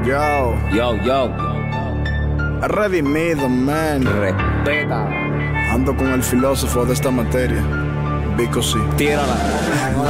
Yo, Yo, yo, redimido, man. respeta. Ando con el filósofo de esta materia, Vico sí. Tírala.